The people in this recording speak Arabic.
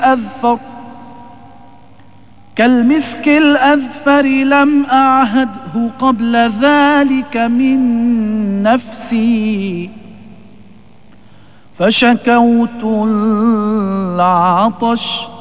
أذفر كالمسك الأذفر لم أعهده قبل ذلك من نفسي فشكوت العطش